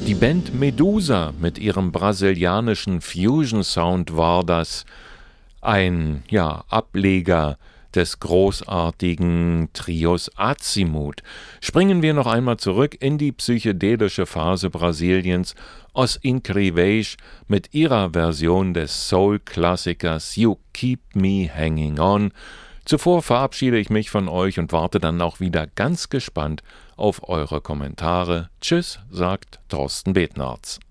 Die Band Medusa mit ihrem brasilianischen Fusion-Sound war das, ein Ableger des großartigen Trios Azimuth. Springen wir noch einmal zurück in die psychedelische Phase Brasiliens. Os Incríveis mit ihrer Version des Soul-Klassikers You Keep Me Hanging On. Zuvor verabschiede ich mich von euch und warte dann auch wieder ganz gespannt auf eure Kommentare. Tschüss, sagt Thorsten Betnarz.